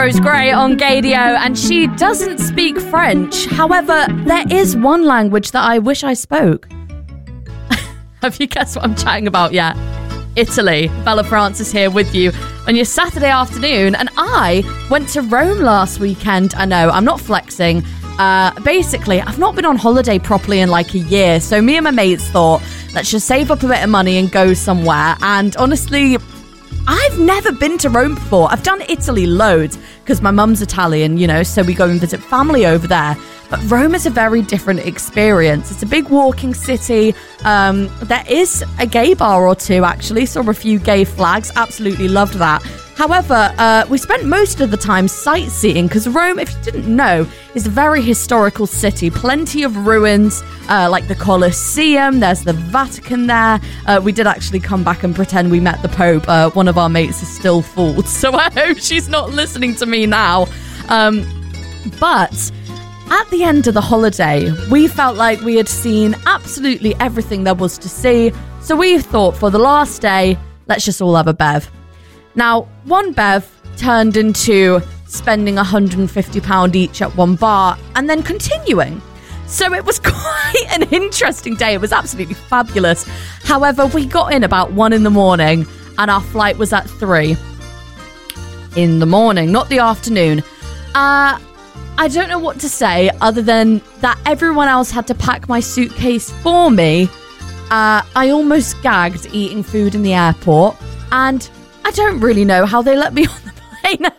Rose Gray on Gadio, and she doesn't speak French. However, there is one language that I wish I spoke. Have you guessed what I'm chatting about yet? Italy. Bella Francis here with you on your Saturday afternoon, and I went to Rome last weekend. I know, I'm not flexing. Basically, I've not been on holiday properly in like a year, so me and my mates thought, let's just save up a bit of money and go somewhere. And honestly, I've never been to Rome before. I've done Italy loads because my mum's Italian, you know, so we go and visit family over there. But Rome is a very different experience. It's a big walking city. There is a gay bar or two, actually. Saw a few gay flags. Absolutely loved that. However, we spent most of the time sightseeing because Rome, if you didn't know, is a very historical city. Plenty of ruins, like the Colosseum. There's the Vatican there. We did actually come back and pretend we met the Pope. One of our mates is still fooled, so I hope she's not listening to me now. But at the end of the holiday, we felt like we had seen absolutely everything there was to see. So we thought for the last day, let's just all have a bev. Now, one bev turned into spending £150 each at one bar and then continuing. So it was quite an interesting day. It was absolutely fabulous. However, we got in about 1 a.m. and our flight was at 3 in the morning, not the afternoon. I don't know what to say other than that everyone else had to pack my suitcase for me. I almost gagged eating food in the airport, and I don't really know how they let me on the plane